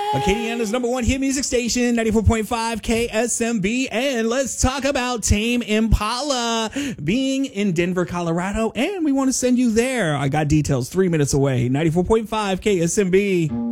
Acadiana's number one hit music station, 94.5 KSMB. And let's talk about Tame Impala being in Denver, Colorado. And we want to send you there. I got details 3 minutes away, 94.5 KSMB.